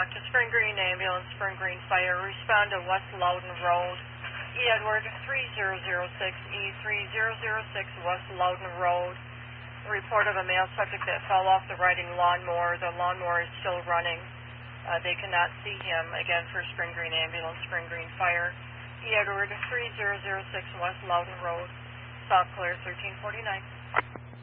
to Spring Green Ambulance, Spring Green Fire. Respond to West Loudon Road. E. Edward 3006, E3006, West Loudon Road. Report of a male subject that fell off the riding lawnmower. The lawnmower is still running. They cannot see him. Again, for Spring Green Ambulance, Spring Green Fire. E. Edward 3006, West Loudon Road. South Clear 1349.